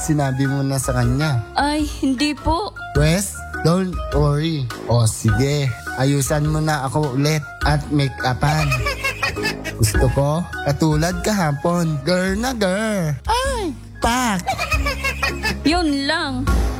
Sinabi mo na sa kanya. Ay, hindi po. Wes, don't worry. O sige, ayusan mo na ako ulit at make-upan. Gusto ko, katulad kahapon, girl na girl. Ay, pak! Yun lang.